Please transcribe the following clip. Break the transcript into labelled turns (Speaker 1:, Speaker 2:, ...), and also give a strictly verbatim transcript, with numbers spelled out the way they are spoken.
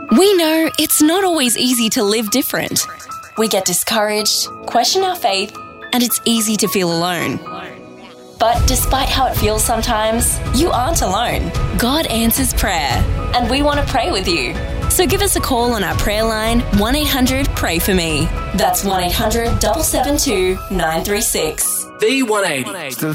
Speaker 1: We know it's not always easy to live different. We get discouraged, question our faith, and it's easy to feel alone. But despite how it feels sometimes, you aren't alone. God answers prayer, and we want to pray with you. So give us a call on our prayer line, one eight hundred pray for me. That's one eight hundred seven seven two nine three six.
Speaker 2: V one eighty.